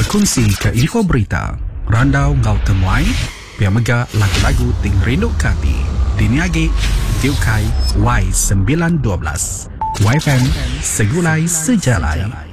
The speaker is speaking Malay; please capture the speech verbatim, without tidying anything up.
berkongsi ke info berita, randau ngau temuai, pia mega lagu-lagu ting rindu kati. Diniagi, Tiukai Y sembilan dua belas. Y F M, segulai sejalai.